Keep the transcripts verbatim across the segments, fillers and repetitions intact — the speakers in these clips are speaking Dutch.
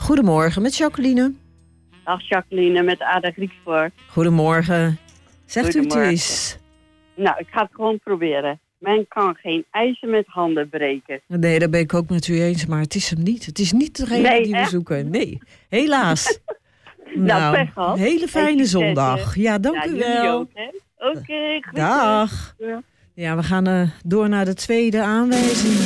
Goedemorgen, met Jacqueline. Dag Jacqueline, met Ada Griekspoor. Goedemorgen. Zegt Goedemorgen. u het eens. Nou, ik ga het gewoon proberen. Men kan geen ijzer met handen breken. Nee, daar ben ik ook met u eens, maar het is hem niet. Het is niet degene Nee, die we echt? zoeken. Nee, helaas. Nou, pech gehad. hele fijne En zondag. succes, hè? Ja, dank Ja, u jullie wel. ook, hè? Oké, okay, Dag. Ja, we gaan uh, door naar de tweede aanwijzing.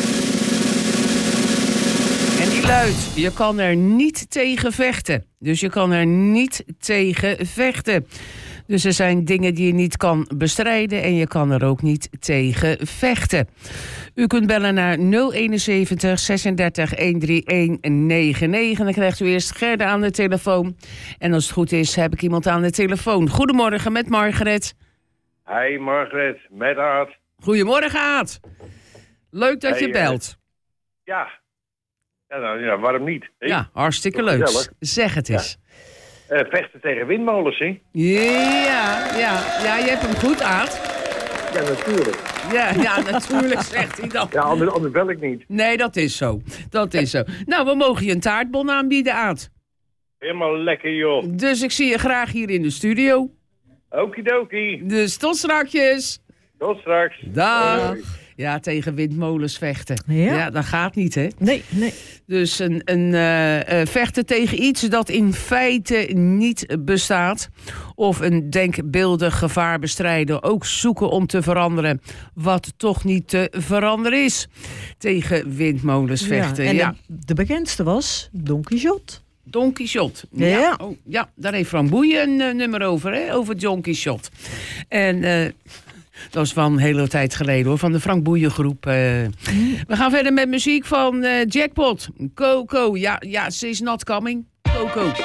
En die luidt, je kan er niet tegen vechten. Dus je kan er niet tegen vechten. Dus er zijn dingen die je niet kan bestrijden en je kan er ook niet tegen vechten. U kunt bellen naar nul eenenzeventig zesendertig honderdeenennegentig negenennegentig. Dan krijgt u eerst Gerda aan de telefoon. En als het goed is, heb ik iemand aan de telefoon. Goedemorgen, met Margaret. Hi Margaret, met Aad. Goedemorgen, Aad. Leuk dat Hey, je belt. Uh, ja. Ja, nou, ja, waarom niet? Hey? Ja, hartstikke Toch leuk. gezellig. Zeg het eens. Uh, vechten tegen windmolens, hè? Ja, ja, ja, je hebt hem goed, Aad. Ja, natuurlijk. Ja, ja, natuurlijk, zegt hij dan. Ja, anders, anders bel ik niet. Nee, dat is zo. Dat is zo. Nou, we mogen je een taartbon aanbieden, Aad. Helemaal lekker, joh. Dus ik zie je graag hier in de studio. Okidoki. Dus tot strakjes. Tot straks. Dag. Hoi. Ja, tegen windmolens vechten. Ja. Ja, dat gaat niet, hè? Nee, nee. Dus een, een uh, uh, vechten tegen iets dat in feite niet bestaat. Of een denkbeeldig gevaar bestrijden. Ook zoeken om te veranderen wat toch niet te veranderen is. Tegen windmolens vechten. Ja, en ja. de, de bekendste was Don Quixote. Don Quixote. Ja. Ja, oh, ja, daar heeft Frank Boeien een uh, nummer over, hè? Over Don Quixote. En uh, dat is van een hele tijd geleden, hoor. Van de Frank Boeien groep. Uh. We gaan verder met muziek van uh, Jackpot. Coco. Ja, ja, she's not coming. Coco.